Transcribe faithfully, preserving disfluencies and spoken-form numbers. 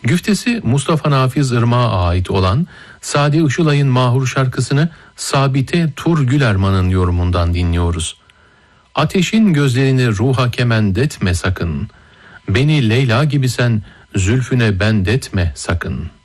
Güftesi Mustafa Nafiz Irmak'a ait olan Sadi Işılay'ın mahur şarkısını Sabite Tur Gülerman'ın yorumundan dinliyoruz. Ateşin gözlerini ruha kemendetme sakın. Beni Leyla gibi sen zülfüne bendetme sakın.